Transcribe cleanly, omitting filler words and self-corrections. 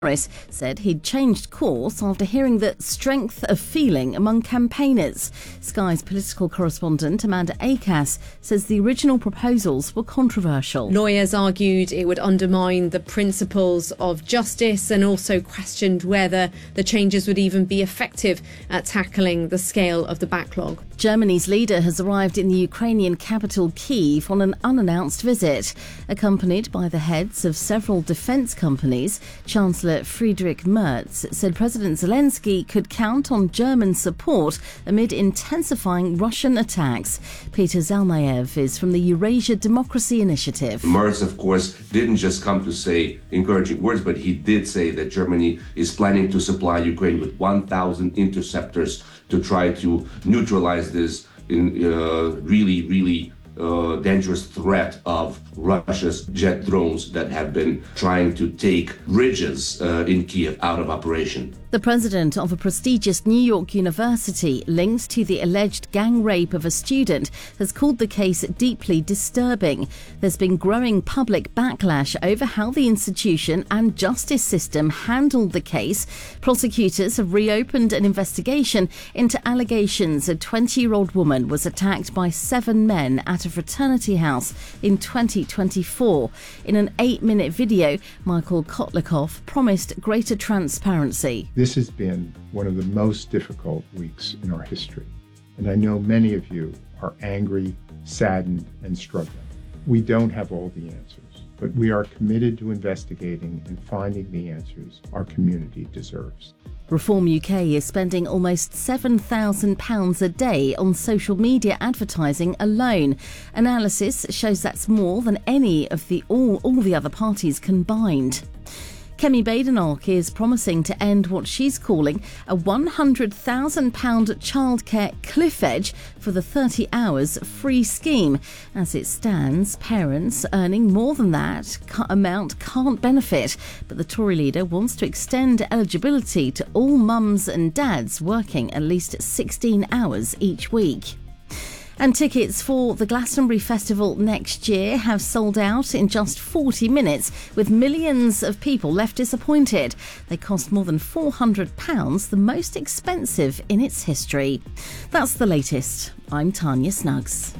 Harris said he'd changed course after hearing the strength of feeling among campaigners. Sky's political correspondent Amanda Acass says the original proposals were controversial. Lawyers argued it would undermine the principles of justice and also questioned whether the changes would even be effective at tackling the scale of the backlog. Germany's leader has arrived in the Ukrainian capital Kyiv on an unannounced visit. Accompanied by the heads of several defence companies, Chancellor Friedrich Merz said President Zelensky could count on German support amid intensifying Russian attacks. Peter Zalmayev is from the Eurasia Democracy Initiative. Merz, of course, didn't just come to say encouraging words, but he did say that Germany is planning to supply Ukraine with 1,000 interceptors to try to neutralize this really dangerous threat of Russia's jet drones that have been trying to take bridges in Kyiv out of operation. The president of a prestigious New York university linked to the alleged gang rape of a student has called the case deeply disturbing. There's been growing public backlash over how the institution and justice system handled the case. Prosecutors have reopened an investigation into allegations a 20-year-old woman was attacked by 7 men at a fraternity house in 2024. In an 8-minute video, Michael Kotlikov promised greater transparency. This has been one of the most difficult weeks in our history, and I know many of you are angry, saddened, and struggling. We don't have all the answers, but we are committed to investigating and finding the answers our community deserves. Reform UK is spending almost £7,000 a day on social media advertising alone. Analysis shows that's more than any of all the other parties combined. Kemi Badenoch is promising to end what she's calling a £100,000 childcare cliff edge for the 30 hours free scheme. As it stands, parents earning more than that amount can't benefit, but the Tory leader wants to extend eligibility to all mums and dads working at least 16 hours each week. And tickets for the Glastonbury Festival next year have sold out in just 40 minutes, with millions of people left disappointed. They cost more than £400, the most expensive in its history. That's the latest. I'm Tanya Snuggs.